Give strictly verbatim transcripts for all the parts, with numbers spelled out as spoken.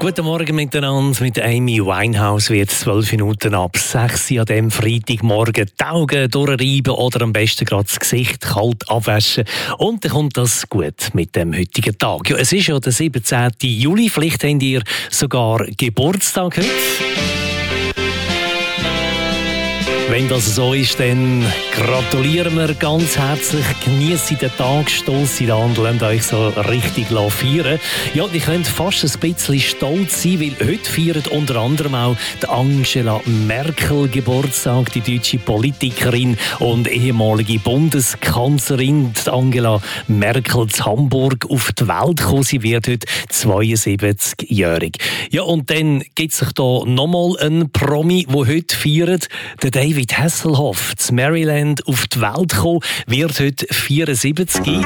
Guten Morgen miteinander. Mit Amy Winehouse wird zwölf Minuten ab sechs an diesem Freitagmorgen die Augen durchreiben oder am besten gerade das Gesicht kalt abwaschen. Und dann kommt das gut mit dem heutigen Tag. Ja, es ist ja der siebenzehnten Juli. Vielleicht habt ihr sogar Geburtstag heute. Wenn das so ist, dann gratulieren wir ganz herzlich. Genießt den Tag, stossen an und lasst euch so richtig feiern. Ja, ihr könnt fast ein bisschen stolz sein, weil heute feiert unter anderem auch die Angela Merkel Geburtstag, die deutsche Politikerin und ehemalige Bundeskanzlerin. Die Angela Merkel in Hamburg auf die Welt gekommen. Sie wird heute zweiundsiebzigjährig. Ja, und dann gibt es sich da nochmal einen Promi, der heute feiert, der David Hasselhoff, in Maryland auf die Welt gekommen, wird heute vierundsiebzig.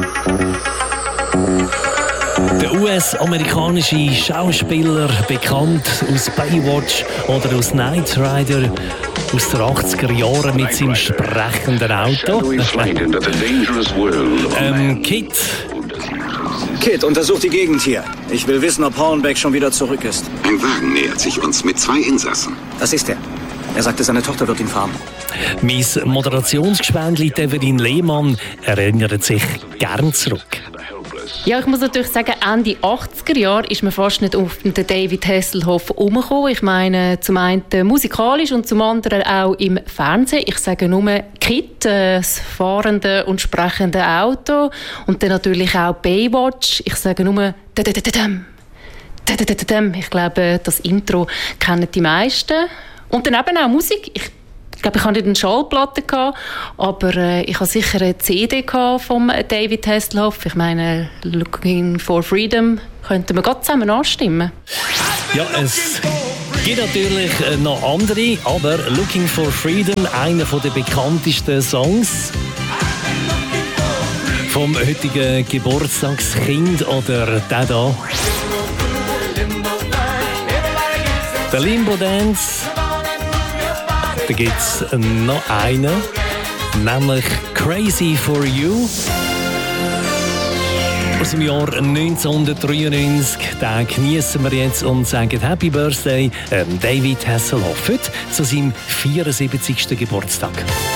Der U S-amerikanische Schauspieler, bekannt aus Baywatch oder aus Knight Rider, aus den achtziger Jahren mit seinem sprechenden Auto. ähm, Kit. Kit, untersuch die Gegend hier. Ich will wissen, ob Hornbeck schon wieder zurück ist. Ein Wagen nähert sich uns mit zwei Insassen. Das ist er. Er sagte, seine Tochter wird ihn fahren. Mein Moderationsgespendli Evelyn Lehmann erinnert sich gern zurück. Ja, ich muss natürlich sagen, Ende achtziger Jahre ist man fast nicht auf den David Hasselhoff herumgekommen. Ich meine, zum einen musikalisch und zum anderen auch im Fernsehen. Ich sage nur Kit, das fahrende und sprechende Auto. Und dann natürlich auch Baywatch. Ich sage nur ich glaube, das Intro kennen die meisten. Und dann eben auch Musik. Ich glaube, ich hatte nicht eine Schallplatte, aber äh, ich hatte sicher eine C D von David Hasselhoff. Ich meine, Looking for Freedom könnten wir gerade zusammen anstimmen. Ja, es gibt natürlich noch andere, aber Looking for Freedom, einer der bekanntesten Songs vom heutigen Geburtstagskind oder der da. Der Limbo Dance. Da gibt es noch einen, nämlich Crazy for You aus dem Jahr neunzehnhundertdreiundneunzig. Den genießen wir jetzt und sagen Happy Birthday David Hasselhoff heute zu seinem vierundsiebzigsten Geburtstag.